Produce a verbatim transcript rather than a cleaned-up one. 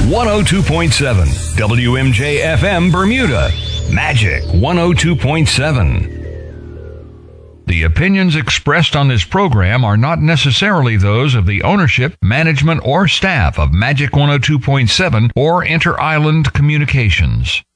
one oh two point seven W M J F M Bermuda. Magic one oh two point seven. The opinions expressed on this program are not necessarily those of the ownership, management, or staff of Magic one oh two point seven or Inter-Island Communications.